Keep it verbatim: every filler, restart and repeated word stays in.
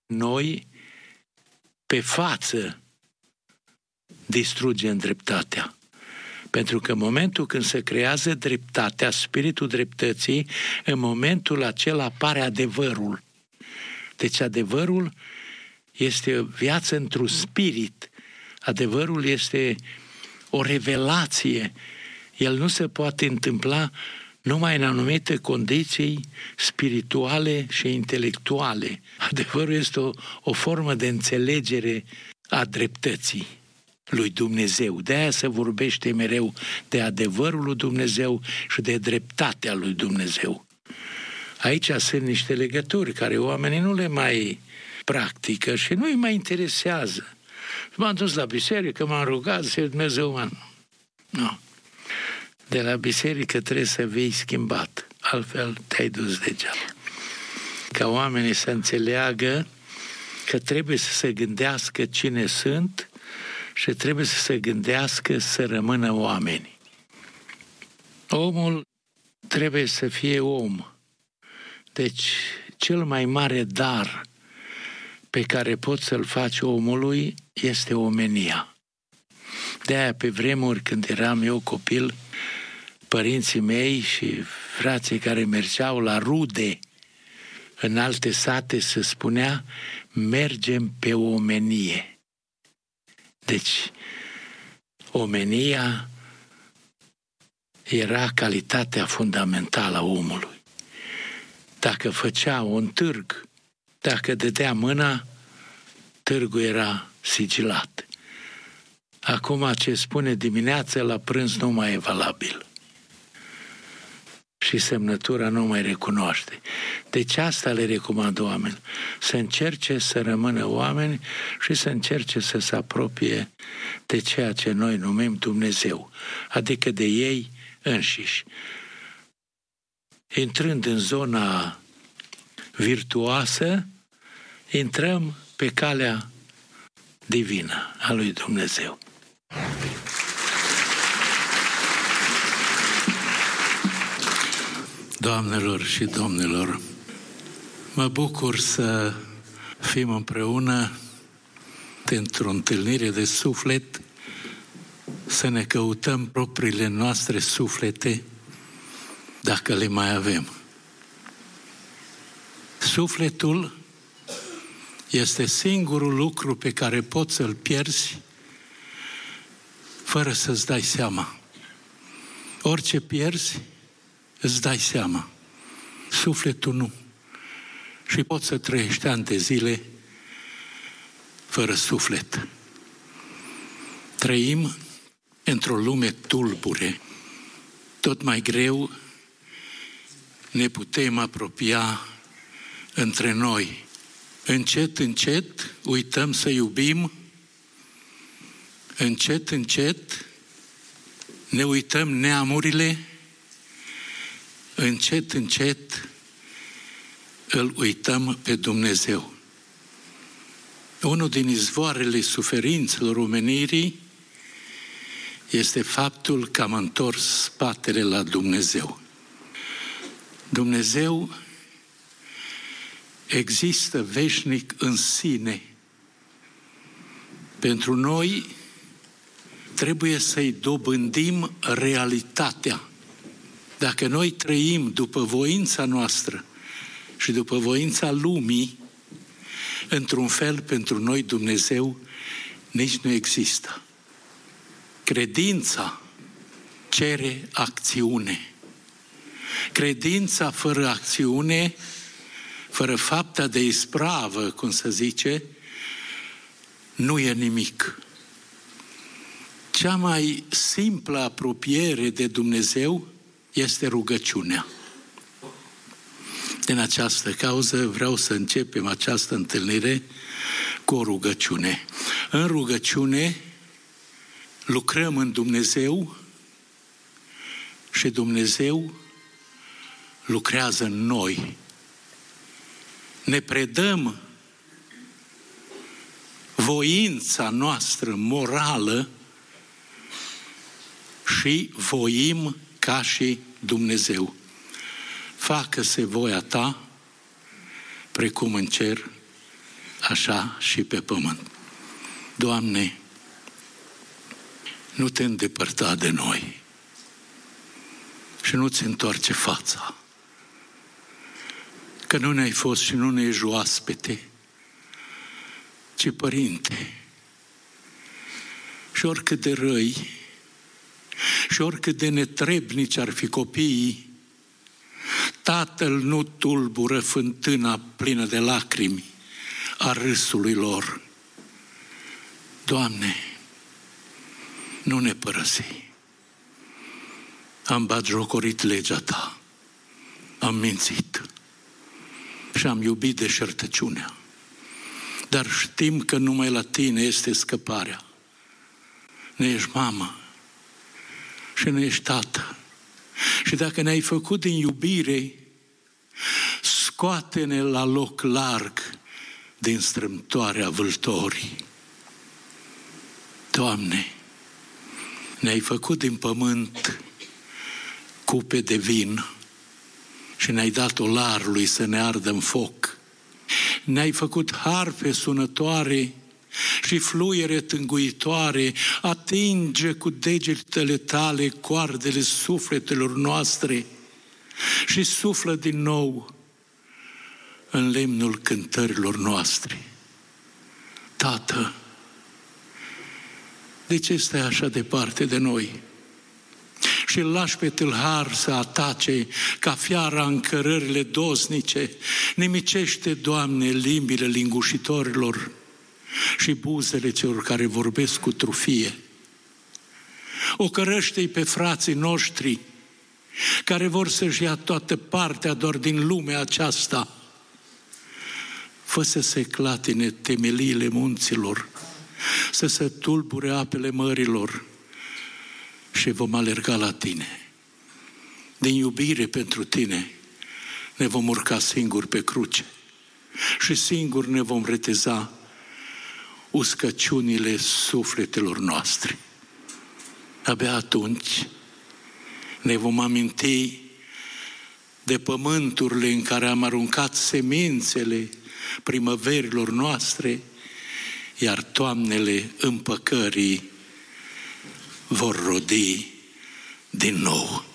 Noi, pe față, distrugem dreptatea. Pentru că în momentul când se creează dreptatea, spiritul dreptății, în momentul acela apare adevărul. Deci adevărul este o viață într-un spirit. Adevărul este o revelație. El nu se poate întâmpla numai în anumite condiții spirituale și intelectuale. Adevărul este o, o formă de înțelegere a dreptății lui Dumnezeu. De-aia se vorbește mereu de adevărul lui Dumnezeu și de dreptatea lui Dumnezeu. Aici sunt niște legături care oamenii nu le mai practică și nu îi mai interesează. M-am dus la biserică, m-am rugat să Dumnezeu mă... Nu. De la biserică trebuie să vii schimbat, altfel te-ai dus degeaba. Ca oamenii să înțeleagă că trebuie să se gândească cine sunt și trebuie să se gândească să rămână oameni. Omul trebuie să fie om. Deci, cel mai mare dar pe care poți să-l faci omului este omenia. De-aia, pe vremuri, când eram eu copil, părinții mei și frații care mergeau la rude în alte sate se spunea, mergem pe omenie. Deci, omenia era calitatea fundamentală a omului. Dacă făcea un târg, dacă dădea mâna, târgul era sigilat. Acum ce spune dimineața, la prânz nu mai e valabil. Și semnătura nu mai recunoaște. Deci asta le recomand oameni. Să încerce să rămână oameni și să încerce să se apropie de ceea ce noi numim Dumnezeu, adică de ei înșiși. Intrând în zona virtuoasă, intrăm pe calea divină a lui Dumnezeu. Doamnelor și domnilor, mă bucur să fim împreună într-o întâlnire de suflet, să ne căutăm propriile noastre suflete, dacă le mai avem. Sufletul este singurul lucru pe care poți să-l pierzi fără să-ți dai seama. Orice pierzi, îți dai seama. Sufletul nu. Și poți să trăiești ani de zile fără suflet. Trăim într-o lume tulbure. Tot mai greu ne putem apropia între noi. Încet, încet uităm să iubim. Încet, încet ne uităm neamurile. Încet, încet îl uităm pe Dumnezeu. Unul din izvoarele suferințelor omenirii este faptul că am întors spatele la Dumnezeu. Dumnezeu există veșnic în sine. Pentru noi trebuie să-i dobândim realitatea. Dacă noi trăim după voința noastră și după voința lumii, într-un fel, pentru noi Dumnezeu nici nu există. Credința cere acțiune. Credința fără acțiune, fără fapta de ispravă, cum se zice, nu e nimic. Cea mai simplă apropiere de Dumnezeu este rugăciunea. Din această cauză vreau să începem această întâlnire cu o rugăciune. În rugăciune lucrăm în Dumnezeu și Dumnezeu lucrează în noi. Ne predăm voința noastră morală și voim ca și Dumnezeu. Facă-se voia ta, precum în cer, așa și pe pământ. Doamne, nu te îndepărta de noi și nu-ți întoarce fața, că nu ne-ai fost și nu ne ești oaspete, ci Părinte. Și oricât de răi și oricât de netrebnici ar fi copiii, Tatăl nu tulbură fântâna plină de lacrimi a râsului lor. Doamne, nu ne părăsi. Am batjocorit legea Ta, am mințit și am iubit deșertăciunea. Dar știm că numai la Tine este scăparea. Ne ești mamă și ne ești tată. Și dacă ne-ai făcut din iubire, scoate-ne la loc larg din strâmtoarea vâltorii. Doamne, ne-ai făcut din pământ cupe de vin și ne-ai dat olarului să ne ardă în foc. Ne-ai făcut harfe sunătoare și fluiere tânguitoare, atinge cu degetele Tale coardele sufletelor noastre și suflă din nou în lemnul cântărilor noastre. Tată, de ce stai așa departe de noi? Și îl lași pe tâlhar să atace ca fiara în cărările dosnice. Nimicește, Doamne, limbile lingușitorilor și buzele celor care vorbesc cu trufie. Ocărăște-i pe frații noștri care vor să-și ia toată partea doar din lumea aceasta. Fă să se clatine temeliile munților, să se tulbure apele mărilor și vom alerga la Tine. Din iubire pentru Tine ne vom urca singuri pe cruce și singuri ne vom reteza uscăciunile sufletelor noastre. Abia atunci ne vom aminti de pământurile în care am aruncat semințele primăverilor noastre, iar toamnele împăcării vor rodi din nou.